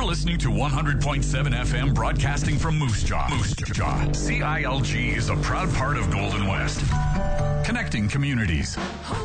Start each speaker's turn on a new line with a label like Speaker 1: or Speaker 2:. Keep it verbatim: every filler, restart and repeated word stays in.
Speaker 1: You're listening to one hundred point seven F M broadcasting from Moose Jaw. Moose Jaw. C I L G is a proud part of Golden West. Connecting communities.